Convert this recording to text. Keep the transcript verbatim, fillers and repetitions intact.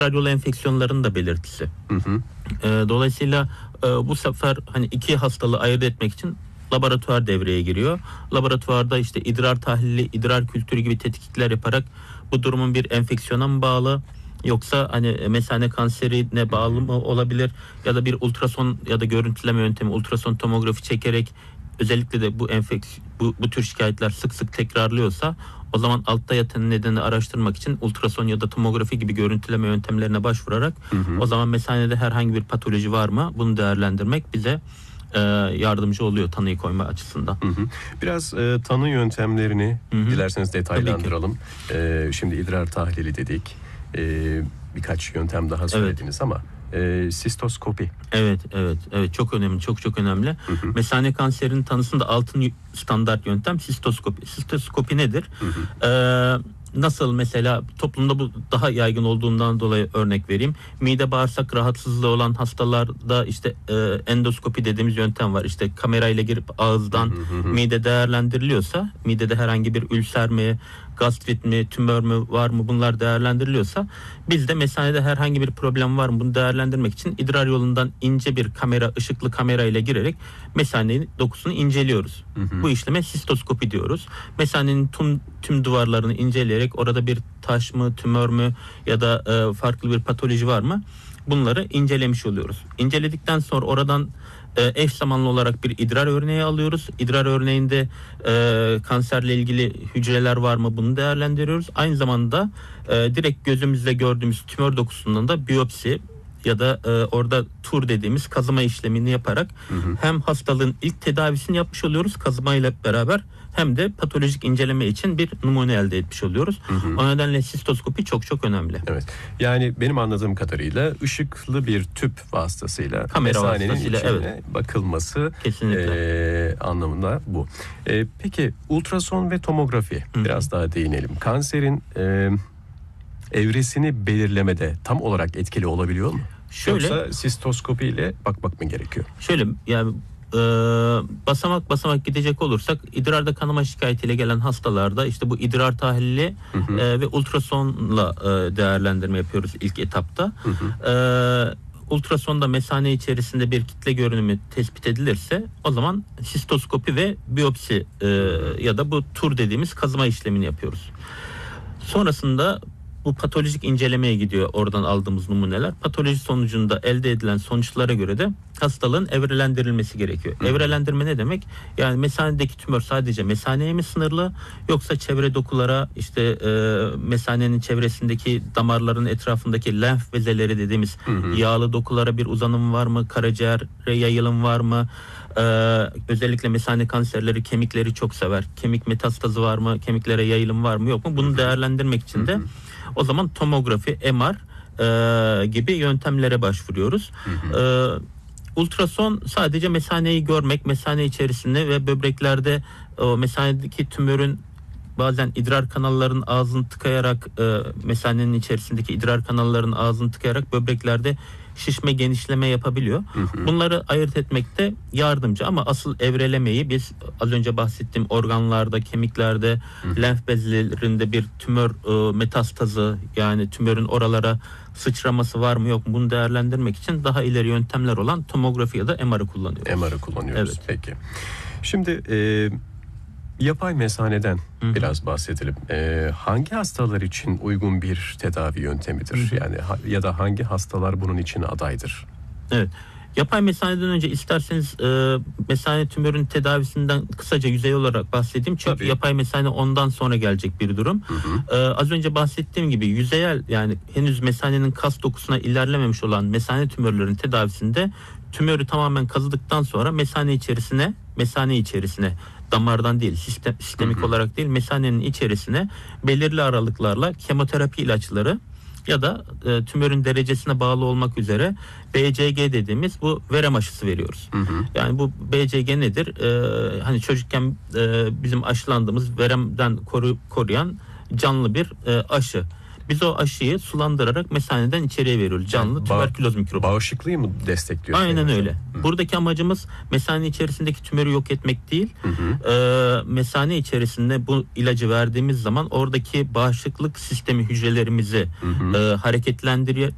yolu enfeksiyonlarının da belirtisi. Hı hı. E, dolayısıyla e, bu sefer hani iki hastalığı ayırt etmek için laboratuvar devreye giriyor. Laboratuvarda işte idrar tahlili, idrar kültürü gibi tetkikler yaparak bu durumun bir enfeksiyona mı bağlı, yoksa hani mesane kanserine bağlı mı olabilir, ya da bir ultrason ya da görüntüleme yöntemi, ultrason tomografi çekerek, özellikle de bu enfeksiyon bu, bu tür şikayetler sık sık tekrarlıyorsa, o zaman altta yatan nedeni araştırmak için ultrason ya da tomografi gibi görüntüleme yöntemlerine başvurarak hı hı. o zaman mesanede herhangi bir patoloji var mı, bunu değerlendirmek bize e, yardımcı oluyor tanıyı koyma açısından. Hı hı. Biraz e, tanı yöntemlerini hı hı. dilerseniz detaylandıralım. E, şimdi idrar tahlili dedik. E, birkaç yöntem daha söylediniz evet. ama e, sistoskopi. Evet, evet, evet çok önemli, çok çok önemli. Hı hı. Mesane kanserinin tanısında altın standart yöntem sistoskopi. Sistoskopi nedir? Hı hı. Ee, nasıl mesela toplumda bu daha yaygın olduğundan dolayı örnek vereyim. Mide bağırsak rahatsızlığı olan hastalarda işte e, endoskopi dediğimiz yöntem var. İşte kamerayla girip ağızdan hı hı hı. mide değerlendiriliyorsa, midede herhangi bir ülser mi, gastrit mi, tümör mü var mı, bunlar değerlendiriliyorsa, biz de mesanede herhangi bir problem var mı bunu değerlendirmek için idrar yolundan ince bir kamera, ışıklı kamera ile girerek mesanenin dokusunu inceliyoruz. Hı hı. Bu işleme sistoskopi diyoruz. Mesanenin tüm, tüm duvarlarını inceleyerek orada bir taş mı, tümör mü ya da e, farklı bir patoloji var mı, bunları incelemiş oluyoruz. İnceledikten sonra oradan e, eş zamanlı olarak bir idrar örneği alıyoruz. İdrar örneğinde e, kanserle ilgili hücreler var mı, bunu değerlendiriyoruz. Aynı zamanda e, direkt gözümüzle gördüğümüz tümör dokusundan da biyopsi ya da e, orada tur dediğimiz kazıma işlemini yaparak hı hı. hem hastalığın ilk tedavisini yapmış oluyoruz kazımayla beraber, hem de patolojik inceleme için bir numune elde etmiş oluyoruz. Hı hı. O nedenle sistoskopi çok çok önemli. Evet. Yani benim anladığım kadarıyla ışıklı bir tüp vasıtasıyla kamera vasıtasıyla içine evet. bakılması e, anlamında bu. E, peki ultrason ve tomografi hı hı. biraz daha değinelim. Kanserin e, evresini belirlemede tam olarak etkili olabiliyor mu? Şöyle, yoksa sistoskopi ile bakmak mı gerekiyor? Şöyle yani e, basamak basamak gidecek olursak, idrarda kanama şikayetiyle gelen hastalarda işte bu idrar tahlili hı hı. E, ve ultrasonla e, değerlendirme yapıyoruz ilk etapta. Hı hı. E, ultrasonda mesane içerisinde bir kitle görünümü tespit edilirse, o zaman sistoskopi ve biyopsi e, ya da bu tur dediğimiz kazıma işlemini yapıyoruz. Sonrasında bu patolojik incelemeye gidiyor oradan aldığımız numuneler. Patoloji sonucunda elde edilen sonuçlara göre de hastalığın evrelendirilmesi gerekiyor. Hı. Evrelendirme ne demek? Yani mesanedeki tümör sadece mesaneye mi sınırlı, yoksa çevre dokulara, işte e, mesanenin çevresindeki damarların etrafındaki lenf bezeleri dediğimiz hı hı. yağlı dokulara bir uzanım var mı? Karaciğere yayılım var mı? Ee, özellikle mesane kanserleri kemikleri çok sever. Kemik metastazı var mı? Kemiklere yayılım var mı yok mu? Bunu hı hı. değerlendirmek için de o zaman tomografi, M R e, gibi yöntemlere başvuruyoruz. Hı hı. E, ultrason sadece mesaneyi görmek, mesane içerisinde ve böbreklerde o mesanedeki tümörün bazen idrar kanallarının ağzını tıkayarak, e, mesanenin içerisindeki idrar kanallarının ağzını tıkayarak böbreklerde şişme, genişleme yapabiliyor. Hı hı. Bunları ayırt etmekte yardımcı, ama asıl evrelemeyi biz az önce bahsettiğim organlarda, kemiklerde, hı hı. lenf bezlerinde bir tümör e, metastazı, yani tümörün oralara sıçraması var mı yok mu, bunu değerlendirmek için daha ileri yöntemler olan tomografi ya da M R'ı kullanıyoruz. M R'ı kullanıyoruz. Evet. Peki. Şimdi e, yapay mesaneden Hı-hı. biraz bahsedelim. Ee, hangi hastalar için uygun bir tedavi yöntemidir? Hı-hı. Yani ha, ya da hangi hastalar bunun için adaydır? Evet. Yapay mesaneden önce isterseniz e, mesane tümörün tedavisinden kısaca yüzey olarak bahsedeyim. Çünkü Tabii. yapay mesane ondan sonra gelecek bir durum. E, az önce bahsettiğim gibi yüzeyel, yani henüz mesanenin kas dokusuna ilerlememiş olan mesane tümörlerin tedavisinde tümörü tamamen kazıdıktan sonra mesane içerisine, mesane içerisine damardan değil, sistem, sistemik hı hı. olarak değil, mesanenin içerisine belirli aralıklarla kemoterapi ilaçları ya da e, tümörün derecesine bağlı olmak üzere B C G dediğimiz bu verem aşısı veriyoruz. Hı hı. Yani bu B C G nedir? E, hani çocukken e, bizim aşılandığımız veremden koru, koruyan canlı bir e, aşı. Biz o aşıyı sulandırarak mesaneden içeriye veriyoruz. Canlı yani tüberküloz mikrobu. Bağışıklığı mı destekliyor? Aynen öyle. Hı. Buradaki amacımız mesane içerisindeki tümörü yok etmek değil. Hı hı. Ee, mesane içerisinde bu ilacı verdiğimiz zaman oradaki bağışıklık sistemi hücrelerimizi hı hı. E, hareketlendirerek